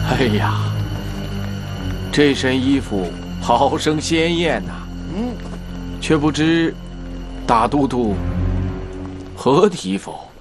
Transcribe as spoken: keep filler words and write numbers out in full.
哎呀，这身衣服好生鲜艳呐！嗯，却不知大都督何体否？